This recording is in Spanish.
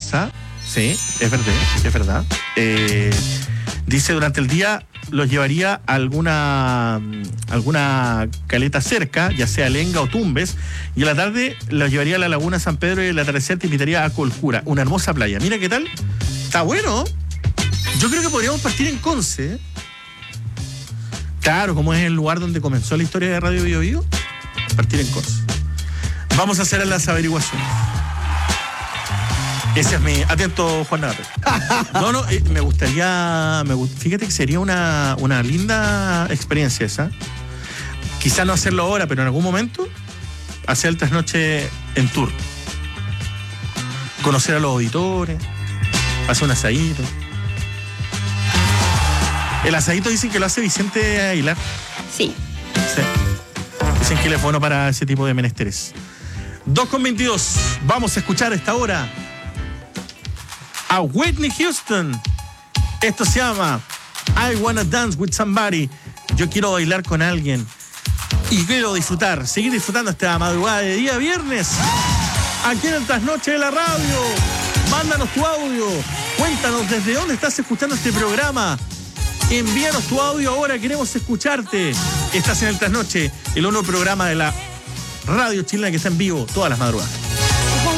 casa. Sí, es verdad. Dice, durante el día los llevaría a alguna caleta cerca, ya sea Lenga o Tumbes, y a la tarde los llevaría a la Laguna San Pedro y el atardecer te invitaría a Colcura, una hermosa playa. Mira qué tal. Está bueno. Yo creo que podríamos partir en Conce. Claro, como es el lugar donde comenzó la historia de Radio Bio Bio, partir en Conce. Vamos a hacer las averiguaciones. Ese es mi... Atento, Juan Navarro. No, me gustaría... fíjate que sería una linda experiencia esa. Quizá no hacerlo ahora, pero en algún momento hacer el trasnoche en tour. Conocer a los auditores, hacer un asadito. El asadito dicen que lo hace Vicente Aguilar. Sí. Dicen que él es bueno para ese tipo de menesteres. 2:22. Vamos a escuchar a esta hora a Whitney Houston. Esto se llama I Wanna Dance With Somebody. Yo quiero bailar con alguien y quiero seguir disfrutando esta madrugada de día viernes aquí en el Trasnoche de la Radio. Mándanos tu audio, cuéntanos desde dónde estás escuchando este programa. Envíanos tu audio ahora, queremos escucharte. Estás en el Trasnoche, el único programa de la radio chilena que está en vivo todas las madrugadas.